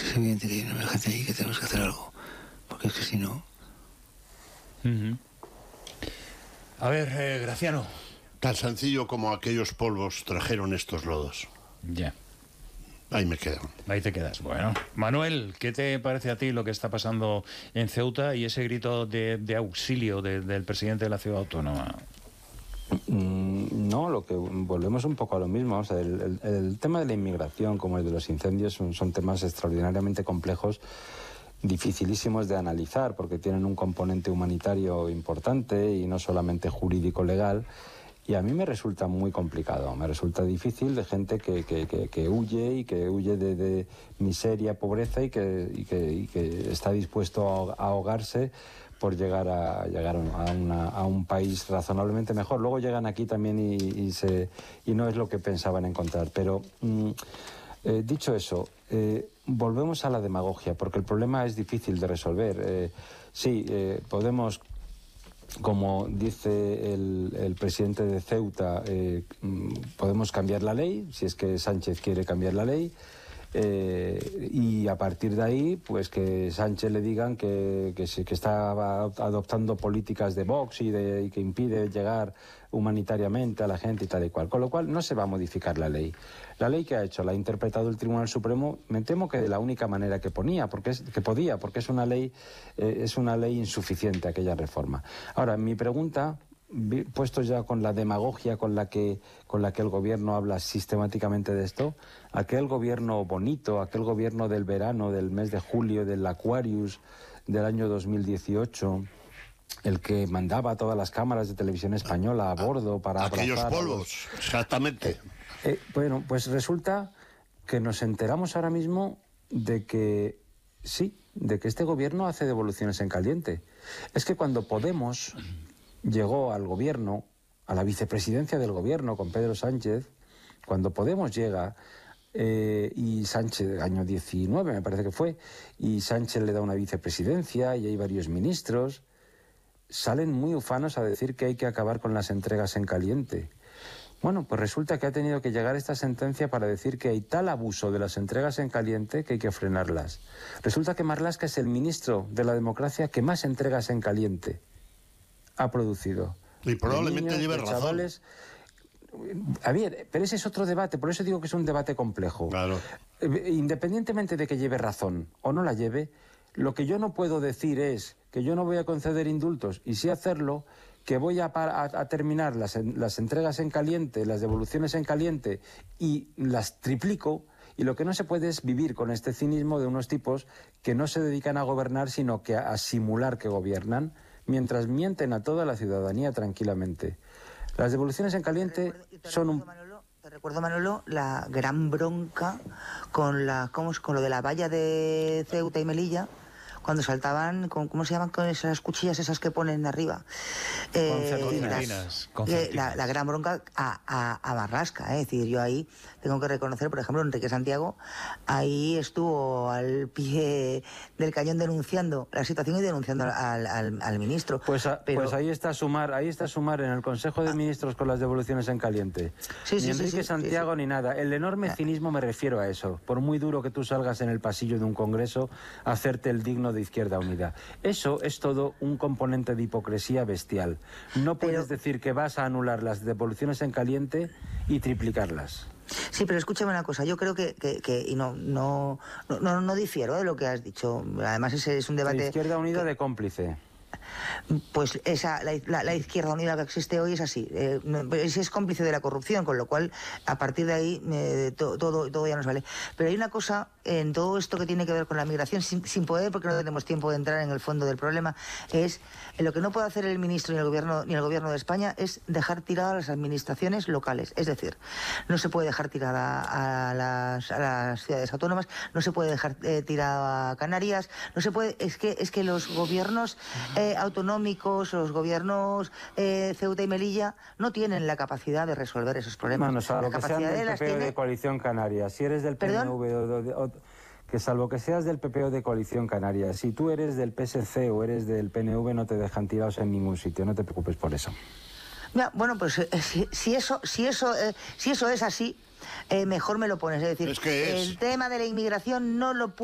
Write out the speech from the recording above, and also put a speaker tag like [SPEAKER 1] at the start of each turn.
[SPEAKER 1] es evidente que hay una emergencia ahí, que tenemos que hacer algo, porque es que si no...
[SPEAKER 2] A ver, Graciano.
[SPEAKER 3] Tan sencillo como aquellos polvos trajeron estos lodos.
[SPEAKER 2] Ya.
[SPEAKER 3] Ahí me quedo.
[SPEAKER 2] Ahí te quedas. Bueno, Manuel, ¿qué te parece a ti lo que está pasando en Ceuta y ese grito de auxilio del presidente de la ciudad autónoma?
[SPEAKER 4] No, lo que volvemos un poco a lo mismo. O sea, el tema de la inmigración, como el de los incendios, son temas extraordinariamente complejos, dificilísimos de analizar, porque tienen un componente humanitario importante y no solamente jurídico-legal. Y a mí me resulta muy complicado, me resulta difícil, de gente que huye de miseria, pobreza y que está dispuesto a ahogarse por llegar a un país razonablemente mejor. Luego llegan aquí también y no es lo que pensaban encontrar. Pero dicho eso, volvemos a la demagogia, porque el problema es difícil de resolver. Podemos... Como dice el presidente de Ceuta, podemos cambiar la ley, si es que Sánchez quiere cambiar la ley, y a partir de ahí, pues que Sánchez le digan que está adoptando políticas de Vox y que impide llegar humanitariamente a la gente y tal y cual. Con lo cual no se va a modificar la ley. La ley que ha hecho, la ha interpretado el Tribunal Supremo, me temo que de la única manera que podía, porque es una ley insuficiente aquella reforma. Ahora, mi pregunta, puesto ya con la demagogia con la que el gobierno habla sistemáticamente de esto, aquel gobierno bonito, aquel gobierno del verano, del mes de julio, del Aquarius, del año 2018... el que mandaba a todas las cámaras de televisión española a bordo para
[SPEAKER 3] aquellos polvos, exactamente.
[SPEAKER 4] Bueno, pues resulta que nos enteramos ahora mismo de que este gobierno hace devoluciones en caliente. Es que cuando Podemos llegó al gobierno, a la vicepresidencia del gobierno con Pedro Sánchez, cuando Podemos llega... y Sánchez, año 19 me parece que fue, y Sánchez le da una vicepresidencia y hay varios ministros, salen muy ufanos a decir que hay que acabar con las entregas en caliente. Bueno, pues resulta que ha tenido que llegar esta sentencia para decir que hay tal abuso de las entregas en caliente que hay que frenarlas. Resulta que Marlaska es el ministro de la democracia que más entregas en caliente ha producido.
[SPEAKER 3] Y probablemente lleve razón.
[SPEAKER 4] Chavales. A ver, pero ese es otro debate, por eso digo que es un debate complejo.
[SPEAKER 3] Claro.
[SPEAKER 4] Independientemente de que lleve razón o no la lleve, lo que yo no puedo decir es que yo no voy a conceder indultos, y sí hacerlo, que voy a terminar las entregas en caliente, las devoluciones en caliente, y las triplico, y lo que no se puede es vivir con este cinismo de unos tipos que no se dedican a gobernar, sino que a simular que gobiernan, mientras mienten a toda la ciudadanía tranquilamente. Las devoluciones en caliente son un...
[SPEAKER 5] Te recuerdo, Manolo, la gran bronca con lo de la valla de Ceuta y Melilla, cuando saltaban, ¿cómo se llaman con esas cuchillas esas que ponen arriba?
[SPEAKER 2] Concertinas.
[SPEAKER 5] La gran bronca a Marlaska, es decir, yo ahí tengo que reconocer, por ejemplo, Enrique Santiago, ahí estuvo al pie del cañón denunciando la situación y denunciando al ministro.
[SPEAKER 4] Pues ahí está Sumar en el Consejo de Ministros con las devoluciones en caliente. Ni Enrique Santiago ni nada. El enorme cinismo me refiero a eso. Por muy duro que tú salgas en el pasillo de un congreso a hacerte el digno de Izquierda Unida. Eso es todo un componente de hipocresía bestial. No puedes decir que vas a anular las devoluciones en caliente y triplicarlas.
[SPEAKER 5] Sí, pero escúchame una cosa, yo creo que y no difiero de lo que has dicho. Además ese es un debate...
[SPEAKER 4] La Izquierda Unida de cómplice.
[SPEAKER 5] Pues la Izquierda Unida que existe hoy es así, es cómplice de la corrupción, con lo cual a partir de ahí todo ya nos vale. Pero hay una cosa en todo esto que tiene que ver con la migración, sin poder, porque no tenemos tiempo de entrar en el fondo del problema, es lo que no puede hacer el ministro ni el gobierno de España es dejar tiradas las administraciones locales. Es decir, no se puede dejar tirada a las ciudades autónomas, no se puede dejar tirada a Canarias, no se puede, es que los gobiernos autonómicos, los gobiernos Ceuta y Melilla no tienen la capacidad de resolver esos problemas.
[SPEAKER 4] Bueno, salvo que sean del PP o de Coalición Canaria. Si eres del PNV, que salvo que seas del PP o de Coalición Canaria, si tú eres del PSC o eres del PNV, no te dejan tirados en ningún sitio, no te preocupes por eso.
[SPEAKER 5] Ya, bueno, pues si eso es así, mejor me lo pones. Es decir, el tema de la inmigración no lo